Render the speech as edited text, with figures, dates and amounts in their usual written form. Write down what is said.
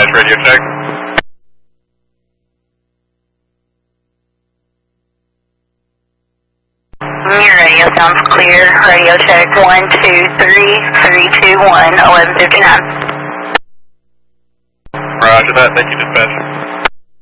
dispatch, radio check. Your radio sounds clear. Radio check 123-321-1159. Roger that. Thank you, dispatch.